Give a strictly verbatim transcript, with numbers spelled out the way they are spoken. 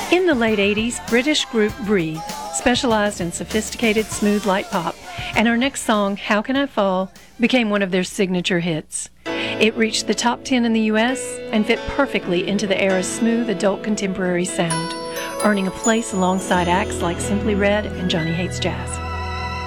In the late eighties, British group Breathe specialized in sophisticated smooth light pop, and our next song, How Can I Fall, became one of their signature hits. It reached the top ten in the U S and fit perfectly into the era's smooth adult contemporary sound, earning a place alongside acts like Simply Red and Johnny Hates Jazz.